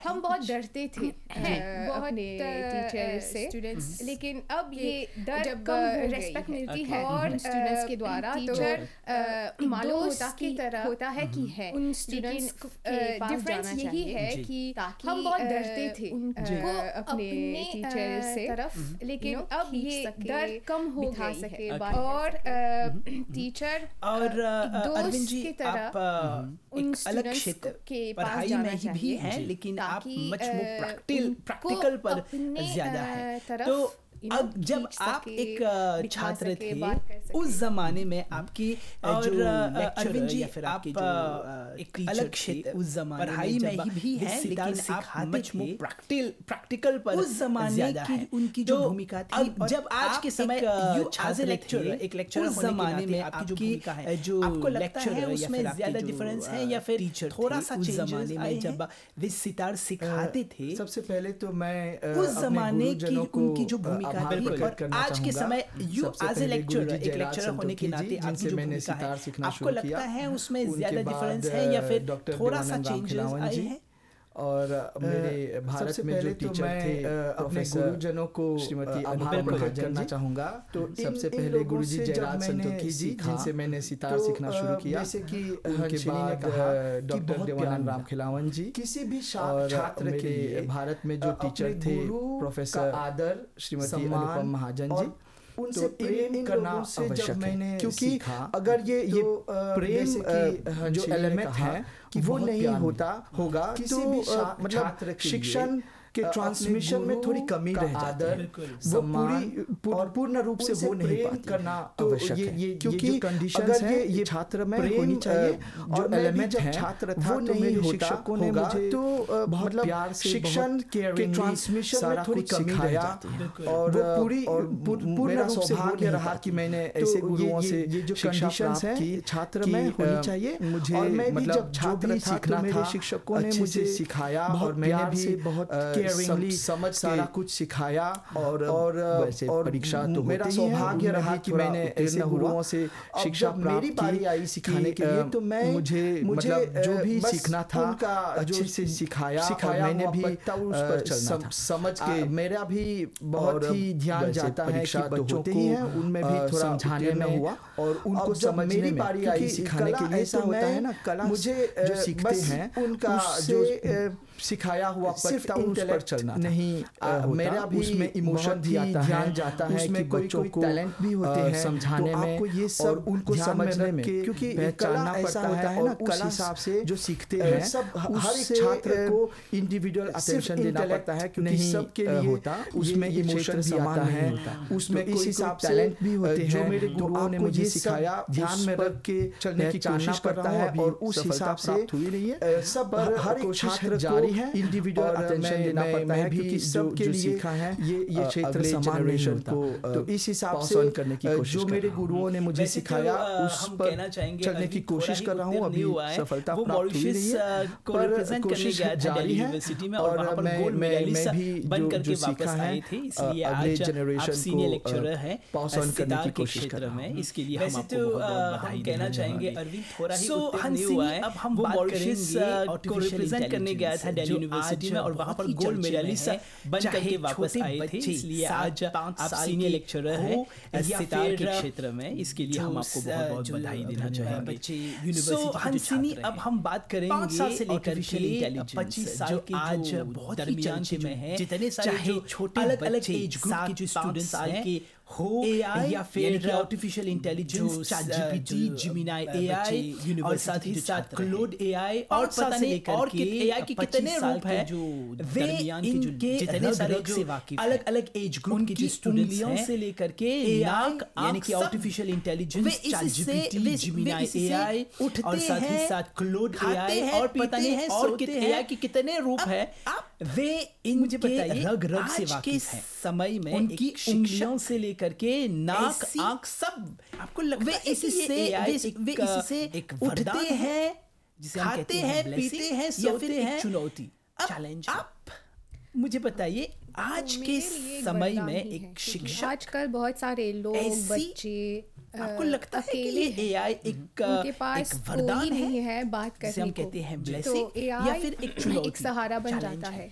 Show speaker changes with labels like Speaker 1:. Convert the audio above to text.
Speaker 1: हम बहुत डरते थे बहुत
Speaker 2: अपने
Speaker 1: टीचर से
Speaker 2: स्टूडेंट्स
Speaker 1: लेकिन अब ये डर
Speaker 2: जब
Speaker 1: कम हो
Speaker 2: रेस्पेक्ट
Speaker 1: गई
Speaker 2: मिलती
Speaker 1: है
Speaker 2: है
Speaker 1: और
Speaker 2: स्टूडेंट्स के द्वारा तो
Speaker 1: टीचर मालूम होता
Speaker 2: की
Speaker 1: की
Speaker 2: तरह
Speaker 1: होता है कि है
Speaker 2: उन स्टूडेंट्स के पास
Speaker 1: डिफरेंस
Speaker 2: जाना
Speaker 1: यही
Speaker 2: चाहिए
Speaker 1: है
Speaker 3: जी।
Speaker 1: कि
Speaker 2: ताकि
Speaker 1: हम बहुत डरते थे
Speaker 2: उनको
Speaker 1: अपने टीचर से
Speaker 2: तरफ
Speaker 1: लेकिन अब
Speaker 2: खींच
Speaker 1: ये
Speaker 2: सके,
Speaker 1: डर कम हो
Speaker 2: बिठा
Speaker 1: गई
Speaker 2: सके,
Speaker 1: है
Speaker 2: बात कर
Speaker 1: और टीचर
Speaker 3: और
Speaker 1: एक दोस्त
Speaker 3: अरविंद जी
Speaker 1: की तरह
Speaker 3: आप
Speaker 1: उन
Speaker 3: एक अलग
Speaker 1: students
Speaker 3: क्षेत्र
Speaker 1: के पास
Speaker 3: पढ़ाई
Speaker 1: जाना
Speaker 3: में ही भी
Speaker 1: चाहिए,
Speaker 3: हैं
Speaker 1: जी,
Speaker 3: लेकिन आप
Speaker 1: ताकि,
Speaker 3: मच मोर
Speaker 1: उनको
Speaker 3: प्रैक्टिकल पर
Speaker 1: अपने,
Speaker 3: ज्यादा है
Speaker 1: तरफ,
Speaker 3: तो अब जब
Speaker 1: खींच
Speaker 3: आप
Speaker 1: सके,
Speaker 3: एक
Speaker 1: बिठा
Speaker 3: छात्र
Speaker 1: सके,
Speaker 3: थे
Speaker 1: बात कर सके।
Speaker 3: उस जमाने में आपकी
Speaker 4: और
Speaker 3: जो
Speaker 4: अरविंद जी
Speaker 3: या फिर
Speaker 4: आप
Speaker 3: आपके जो
Speaker 4: एक
Speaker 3: एक अलग क्षेत्र
Speaker 4: उस जमाने
Speaker 3: पढ़ाई में
Speaker 4: जब
Speaker 3: ही भी है
Speaker 4: सितार
Speaker 3: लेकिन आप
Speaker 4: सिखाते
Speaker 3: मच मोर
Speaker 4: थे,
Speaker 3: प्रैक्टिकल पर
Speaker 4: उस जमाने
Speaker 3: ज्यादा
Speaker 4: की
Speaker 3: है।
Speaker 4: उनकी जो
Speaker 3: तो
Speaker 4: भूमिका थी
Speaker 3: अब
Speaker 4: और
Speaker 3: जब आज
Speaker 4: आप
Speaker 3: के समय
Speaker 4: एक
Speaker 3: छात्र
Speaker 4: लेक्चरर,
Speaker 3: थे,
Speaker 4: एक लेक्चरर
Speaker 3: उस
Speaker 4: होने के
Speaker 3: जमाने
Speaker 4: नाते
Speaker 3: में
Speaker 4: आपकी जो
Speaker 3: आपकी
Speaker 4: भूमिका है,
Speaker 3: जो
Speaker 4: आपको लगता
Speaker 3: लेक्चर
Speaker 4: है
Speaker 3: है
Speaker 4: उसमें
Speaker 3: उसमें
Speaker 4: ज्यादा
Speaker 3: ज्यादा
Speaker 4: डिफरेंस
Speaker 3: डिफरेंस
Speaker 4: है या फिर
Speaker 3: टीचर
Speaker 4: थोड़ा
Speaker 3: थे,
Speaker 4: सा
Speaker 3: उस
Speaker 4: changes
Speaker 3: जमाने
Speaker 4: आए
Speaker 3: में जब
Speaker 4: हैं?
Speaker 3: वे सितार सिखाते थे
Speaker 5: सबसे पहले तो मैं
Speaker 3: उस
Speaker 5: अपने
Speaker 3: जमाने की
Speaker 5: गुरुजनों को
Speaker 3: उनकी जो भूमिका
Speaker 5: आभार
Speaker 3: थी
Speaker 5: प्रकट
Speaker 3: और
Speaker 5: करना
Speaker 3: आज के
Speaker 5: चाहूंगा।
Speaker 3: समय यू
Speaker 5: सबसे
Speaker 3: एज ए
Speaker 5: पहले
Speaker 3: लेक्चरर
Speaker 5: गुरुजी
Speaker 3: एक
Speaker 5: जयराज
Speaker 3: लेक्चरर होने के
Speaker 5: संतोखी
Speaker 3: नाते
Speaker 5: जी,
Speaker 3: आपकी
Speaker 5: जिनसे
Speaker 3: जो
Speaker 5: मैंने
Speaker 3: भूमिका
Speaker 5: सितार
Speaker 3: है
Speaker 5: सीखना
Speaker 3: आपको
Speaker 5: शुरू
Speaker 3: लगता
Speaker 5: किया।
Speaker 3: है उसमें
Speaker 5: उनके
Speaker 3: ज्यादा
Speaker 5: बाद,
Speaker 3: डिफरेंस है या फिर
Speaker 5: डॉक्टर
Speaker 3: थोड़ा सा
Speaker 5: देवानंद राम
Speaker 3: चेंजेस
Speaker 5: खिलावन
Speaker 3: आए
Speaker 5: जी।
Speaker 3: हैं
Speaker 5: और मेरे भारत सबसे में जो पहले तो टीचर मैं थे अपने प्रोफेसर गुरुजनों को श्रीमती आभार अनुपम प्रकट महाजन करना जी। चाहूंगा। तो सबसे इन पहले लोगों गुरुजी से जब जयराज मैंने संतोखी जी, सीखा, जिनसे मैंने सितार तो सीखना शुरू किया। जैसे कि उनके हंसिनी ने बाद कहा कि डॉक्टर बहुत देवानंद प्यार राम खिलावन जी, किसी भी और छात्र के लिए मेरे भारत में जो अपने टीचर थे गुरु प्रोफेसर का आदर, श्रीमती सम्मान अनुपम महाजन जी, उनसे तो प्रेम इन करना लोगों से आवश्यक जब है। मैंने क्योंकि सीखा, अगर ये तो प्रेम जैसे कि जो हंसिनी ने एलिमेंट कहा है कि वो बहुत नहीं प्यार होता होगा किसी तो भी मतलब छात्र के लिए शिक्षण के अपने ट्रांसमिशन में गुरु थोड़ी कमी का रह जाती है। आदर, वो सम्मान और पूर्ण रूप से उनसे हो नहीं प्रेम पाती करना तो आवश्यक ये है। ये क्योंकि जो कंडीशंस अगर हैं, ये छात्र में प्रेम, होनी चाहिए जो और मैं भी एलिमेंट जब है छात्र था वो तो नहीं मेरे होता शिक्षकों ने होगा, मुझे तो बहुत मतलब प्यार से, शिक्षण बहुत के caringly ट्रांसमिशन में सारा थोड़ी कुछ कमी रह सिखाया। जाती है।
Speaker 3: बिल्कुल।
Speaker 5: और पूरी पूर्ण मेरा रूप से सौभाग्य हो नहीं रहा पाती। कि मैंने तो ऐसे गुरुओं से ये जो शिक्षा कंडीशंस प्राप्त हैं की छात्र कि, में होनी चाहिए। मुझे और मैं भी मतलब जब जो छात्र भी था सीखना तो मेरे था, शिक्षकों ने अच्छे मुझे से सिखाया बहुत और मैंने प्यार भी से, बहुत caringly समझ सारा के कुछ सिखाया। और वैसे परीक्षा तो मेरा होती ही है, सौभाग्य उनमें रहा भी कि थोड़ा मैंने उत्तीर्ण ऐसे हुआ। गुरुओं से अब शिक्षा जब प्राप्त मेरी बारी की आई सिखाने कि, के लिए तो मैं मुझे मतलब जो भी बस सीखना था उनका अच्छे से सिखाया और मैंने भी उस पर चलना था। समझ के मेरा भी बहुत ही ध्यान जाता है कि बच्चों को उनमें भी थोड़ा समझाने में हुआ और उनको समझने में, बारी आई सिखाने के लिए ऐसा होता है ना, कला मुझे जो सीखते हैं उनका जो सिखाया हुआ पत्ता उस पर चलना नहीं, मेरा भी उसमें इमोशन भी आता है, ध्यान जाता है कि बच्चों को टैलेंट भी होते हैं समझाने में, आपको ये सब उनको समझने में, क्योंकि पहचानना पड़ता है ना, कला हिसाब से जो सीखते हैं सब हर एक छात्र को इंडिविजुअल अटेंशन देना पड़ता है, क्योंकि सबके लिए होता उसमें इमोशन भी आता है, उसमें इस हिसाब से टैलेंट भी होते हैं। जो मेरे गुरुओं ने मुझे सिखाया ध्यान में रख के चलने की कोशिश करता है और उस हिसाब से हुई नहीं है। सब हर एक छात्र जारी है, इंडिविजुअल अटेंशन देना पड़ता है, क्योंकि सबके लिए सीखा है ये क्षेत्र समान नहीं होता। तो इस हिसाब से करने की कोशिश जो मेरे गुरुओं ने मुझे सिखाया उस पर चलने की कोशिश कर रहा हूँ। अभी सफलता प्राप्त हुई नहीं है, पर कोशिश जारी है और मैं भी जो सीखा है अगले जनरेशन को पास ऑन करने की कोशिश कर रहा हूँ।
Speaker 3: इसके लिए हम आपको बहुत बधाई
Speaker 4: कहना चाहेंगे अरविंद थोड़ा ही
Speaker 3: हंसिनी,
Speaker 4: हुआ है।
Speaker 3: अब हम
Speaker 4: वो
Speaker 3: बात
Speaker 4: मॉरिशस
Speaker 3: करेंगे
Speaker 4: को रिप्रेजेंट करने गया था दिल्ली यूनिवर्सिटी में और वहां पर गोल्ड मेडलिस्ट बन करके वापस आए थे। इसलिए आज आप सीनियर लेक्चरर हैं सितार के क्षेत्र में, इसके लिए हम आपको बहुत बहुत बधाई देना चाहेंगे। सो हंसिनी, अब हम बात करेंगे 5 साल से लेकर के 25 साल के आज बहुत दरमियान में है, जितने सारे छोटे अलग अलग एज ग्रुप के जो स्टूडेंट्स हैं हो AI या फिर artificial intelligence, ChatGPT, Gemini AI और साथ ही साथ क्लोड AI और पता नहीं और AI के कितने रूप हैं, वे इनके जितने सारे जो अलग अलग एज ग्रुप के जो स्टूडेंट्स हैं से लेकर के नाक यानी कि artificial intelligence, ChatGPT, Gemini AI और साथ ही साथ क्लोड AI और पता नहीं और AI के कितने रूप हैं, वे मुझे बताइए रग रग से वाकिफ हैं। समय में उनकी उंगलियों से लेकर के नाक आंख सब आपको लगता है इससे एक उठते हैं, खाते हैं, पीते हैं, सोते हैं, चुनौती, चैलेंज। आप मुझे बताइए आज के समय में एक शिक्षक,
Speaker 1: आजकल बहुत सारे लोग बच्चे
Speaker 4: आपको लगता है कि ये एआई
Speaker 1: उनके पास
Speaker 4: एक वरदान
Speaker 1: कोई नहीं है बात
Speaker 4: जिसे हम
Speaker 1: करने
Speaker 4: कहते हैं
Speaker 1: को, तो
Speaker 4: blessing, या
Speaker 1: एआई
Speaker 4: फिर एक
Speaker 1: एक
Speaker 4: चुनौती,
Speaker 1: सहारा बन
Speaker 4: challenge
Speaker 1: जाता
Speaker 4: है?
Speaker 1: है।